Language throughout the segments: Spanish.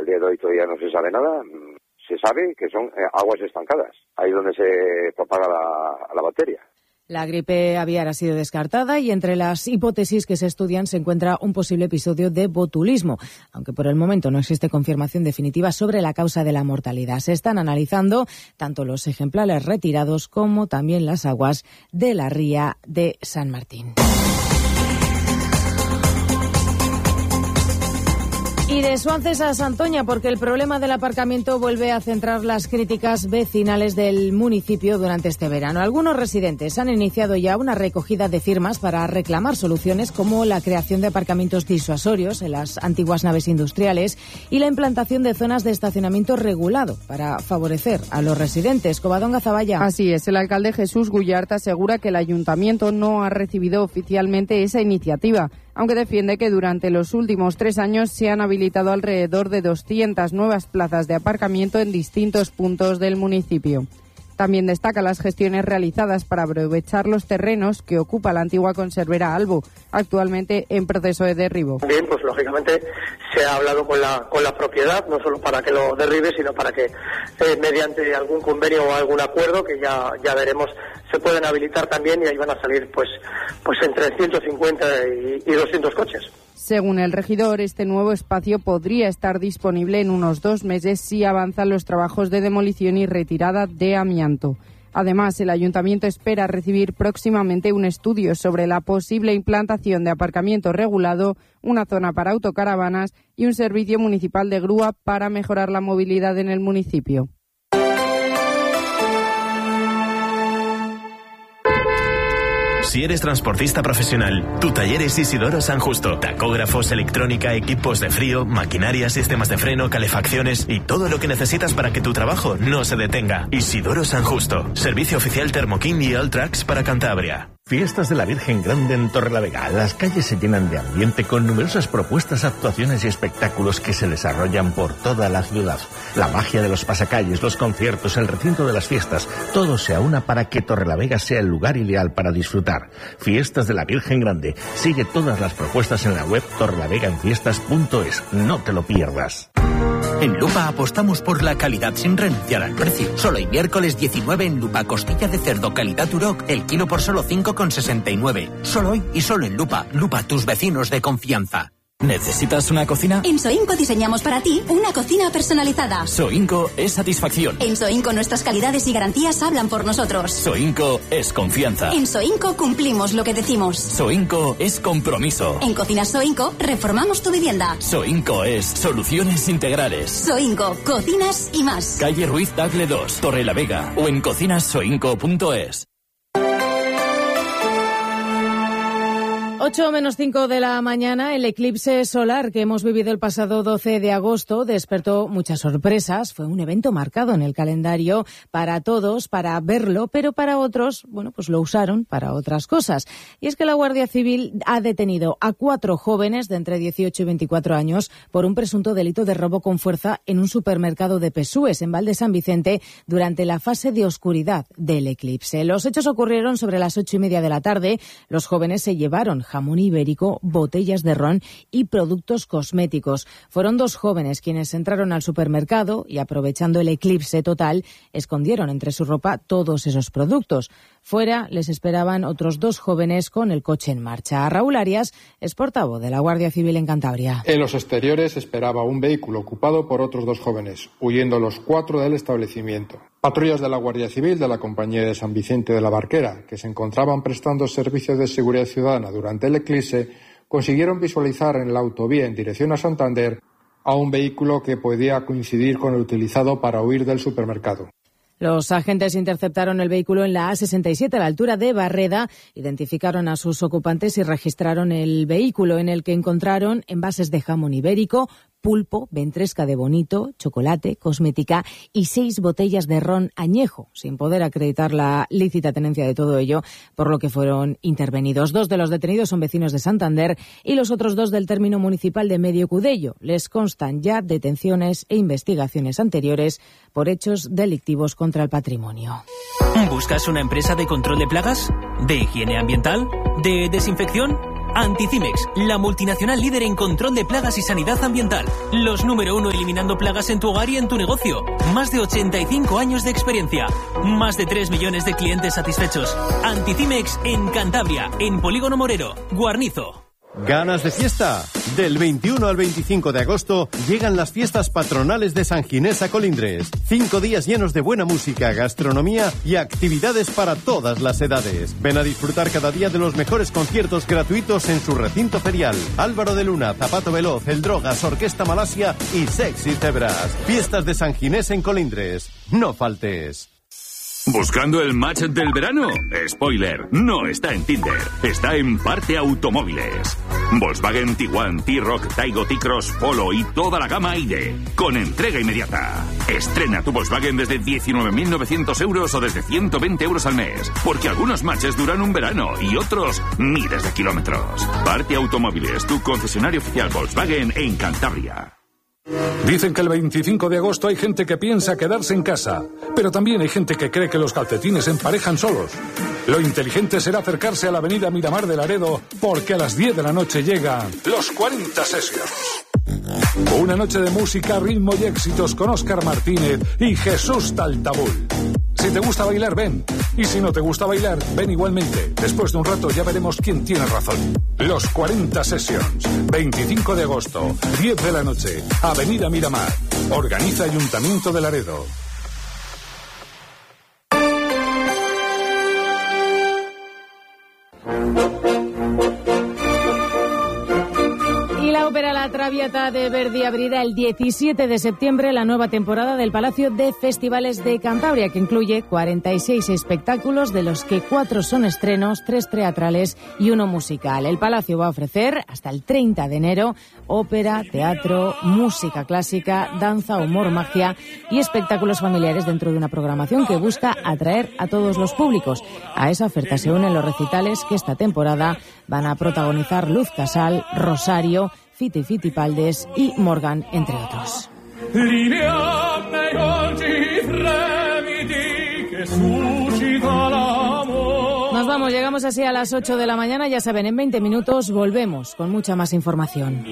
al día de hoy todavía no se sabe nada. Se sabe que son aguas estancadas, ahí donde se propaga la bacteria. La gripe aviar ha sido descartada y entre las hipótesis que se estudian se encuentra un posible episodio de botulismo, aunque por el momento no existe confirmación definitiva sobre la causa de la mortalidad. Se están analizando tanto los ejemplares retirados como también las aguas de la ría de San Martín. Y de Suances a Santoña, porque el problema del aparcamiento vuelve a centrar las críticas vecinales del municipio durante este verano. Algunos residentes han iniciado ya una recogida de firmas para reclamar soluciones como la creación de aparcamientos disuasorios en las antiguas naves industriales y la implantación de zonas de estacionamiento regulado para favorecer a los residentes. Covadonga Zavalla. Así es, el alcalde Jesús Gullarta asegura que el ayuntamiento no ha recibido oficialmente esa iniciativa, aunque defiende que durante los últimos 3 años se han habilitado alrededor de 200 nuevas plazas de aparcamiento en distintos puntos del municipio. También destaca las gestiones realizadas para aprovechar los terrenos que ocupa la antigua conservera Albo, actualmente en proceso de derribo. Bien, pues lógicamente se ha hablado con la propiedad, no solo para que lo derribe, sino para que mediante algún convenio o algún acuerdo, que ya veremos, se pueden habilitar también y ahí van a salir pues entre 150 y 200 coches. Según el regidor, este nuevo espacio podría estar disponible en unos 2 meses si avanzan los trabajos de demolición y retirada de amianto. Además, el ayuntamiento espera recibir próximamente un estudio sobre la posible implantación de aparcamiento regulado, una zona para autocaravanas y un servicio municipal de grúa para mejorar la movilidad en el municipio. Si eres transportista profesional, tu taller es Isidoro San Justo. Tacógrafos, electrónica, equipos de frío, maquinaria, sistemas de freno, calefacciones y todo lo que necesitas para que tu trabajo no se detenga. Isidoro San Justo. Servicio oficial Thermokin y Alltrax para Cantabria. Fiestas de la Virgen Grande en Torrelavega. Las calles se llenan de ambiente con numerosas propuestas, actuaciones y espectáculos que se desarrollan por toda la ciudad. La magia de los pasacalles, los conciertos, el recinto de las fiestas, todo se aúna para que Torrelavega sea el lugar ideal para disfrutar. Fiestas de la Virgen Grande. Sigue todas las propuestas en la web torrelavega.enfiestas.es. No te lo pierdas. En Lupa apostamos por la calidad sin renunciar al precio. Solo el miércoles 19 en Lupa, costilla de cerdo calidad Uroc, el kilo por solo 5,69. Solo hoy y solo en Lupa. Lupa, tus vecinos de confianza. ¿Necesitas una cocina? En Soinco diseñamos para ti una cocina personalizada. Soinco es satisfacción. En Soinco nuestras calidades y garantías hablan por nosotros. Soinco es confianza. En Soinco cumplimos lo que decimos. Soinco es compromiso. En Cocinas Soinco reformamos tu vivienda. Soinco es soluciones integrales. Soinco, cocinas y más. Calle Ruiz Tagle 2, Torrelavega o en cocinassoinco.es. 8 menos 5 de la mañana, el eclipse solar que hemos vivido el pasado 12 de agosto despertó muchas sorpresas. Fue un evento marcado en el calendario para todos, para verlo, pero para otros, bueno, pues lo usaron para otras cosas. Y es que la Guardia Civil ha detenido a 4 jóvenes de entre 18 y 24 años por un presunto delito de robo con fuerza en un supermercado de Pesúes, en Val de San Vicente, durante la fase de oscuridad del eclipse. Los hechos ocurrieron sobre las 8:30 de la tarde. Los jóvenes se llevaron jamón ibérico, botellas de ron y productos cosméticos. Fueron 2 jóvenes quienes entraron al supermercado y, aprovechando el eclipse total, escondieron entre su ropa todos esos productos. Fuera les esperaban otros 2 jóvenes con el coche en marcha. Raúl Arias es portavoz de la Guardia Civil en Cantabria. En los exteriores esperaba un vehículo ocupado por otros 2 jóvenes, huyendo los 4 del establecimiento. Patrullas de la Guardia Civil de la Compañía de San Vicente de la Barquera, que se encontraban prestando servicios de seguridad ciudadana durante el eclipse, consiguieron visualizar en la autovía en dirección a Santander a un vehículo que podía coincidir con el utilizado para huir del supermercado. Los agentes interceptaron el vehículo en la A67 a la altura de Barreda, identificaron a sus ocupantes y registraron el vehículo, en el que encontraron envases de jamón ibérico, pulpo, ventresca de bonito, chocolate, cosmética y 6 botellas de ron añejo, sin poder acreditar la lícita tenencia de todo ello, por lo que fueron intervenidos. 2 de los detenidos son vecinos de Santander y los otros 2 del término municipal de Medio Cudello. Les constan ya detenciones e investigaciones anteriores por hechos delictivos contra el patrimonio. ¿Buscas una empresa de control de plagas? ¿De higiene ambiental? ¿De desinfección? Anticimex, la multinacional líder en control de plagas y sanidad ambiental. Los número 1 eliminando plagas en tu hogar y en tu negocio. Más de 85 años de experiencia. Más de 3 millones de clientes satisfechos. Anticimex en Cantabria, en Polígono Morero, Guarnizo. ¿Ganas de fiesta? Del 21 al 25 de agosto llegan las fiestas patronales de San Ginés a Colindres. 5 días llenos de buena música, gastronomía y actividades para todas las edades. Ven a disfrutar cada día de los mejores conciertos gratuitos en su recinto ferial. Álvaro de Luna, Zapato Veloz, El Drogas, Orquesta Malasia y Sexy Cebras. Fiestas de San Ginés en Colindres. No faltes. ¿Buscando el match del verano? Spoiler, no está en Tinder, está en Parte Automóviles. Volkswagen Tiguan, T-Roc, Taigo, T-Cross, Polo y toda la gama ID, con entrega inmediata. Estrena tu Volkswagen desde 19.900 euros o desde 120 euros al mes, porque algunos matches duran un verano y otros miles de kilómetros. Parte Automóviles, tu concesionario oficial Volkswagen en Cantabria. Dicen que el 25 de agosto hay gente que piensa quedarse en casa, pero también hay gente que cree que los calcetines se emparejan solos. Lo inteligente será acercarse a la avenida Miramar de Laredo, porque a las 10 de la noche llegan los 40 Sessions. Una noche de música, ritmo y éxitos con Óscar Martínez y Jesús Taltabul. Si te gusta bailar, ven. Y si no te gusta bailar, ven igualmente. Después de un rato ya veremos quién tiene razón. Los 40 Sessions. 25 de agosto, 10 de la noche. Avenida Miramar. Organiza Ayuntamiento de Laredo. La ópera La Traviata de Verdi abrirá el 17 de septiembre la nueva temporada del Palacio de Festivales de Cantabria, que incluye 46 espectáculos, de los que 4 son estrenos, 3 teatrales y 1 musical. El Palacio va a ofrecer hasta el 30 de enero ópera, teatro, música clásica, danza, humor, magia y espectáculos familiares dentro de una programación que busca atraer a todos los públicos. A esa oferta se unen los recitales que esta temporada van a protagonizar Luz Casal, Rosario, Fiti Fitipaldes y Morgan, entre otros. Nos vamos, llegamos así a las 8 de la mañana. Ya saben, en 20 minutos volvemos con mucha más información.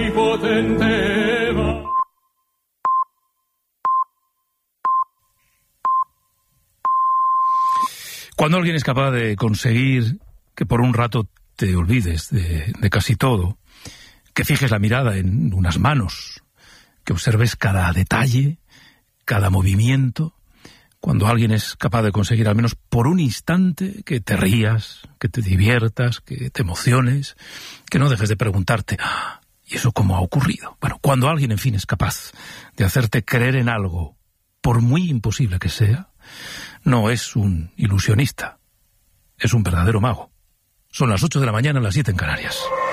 Cuando alguien es capaz de conseguir que por un rato te olvides de casi todo, que fijes la mirada en unas manos, que observes cada detalle, cada movimiento, cuando alguien es capaz de conseguir al menos por un instante que te rías, que te diviertas, que te emociones, que no dejes de preguntarte, ¿y eso cómo ha ocurrido? Bueno, cuando alguien, en fin, es capaz de hacerte creer en algo, por muy imposible que sea, no es un ilusionista, es un verdadero mago. Son las 8 de la mañana, las 7 en Canarias.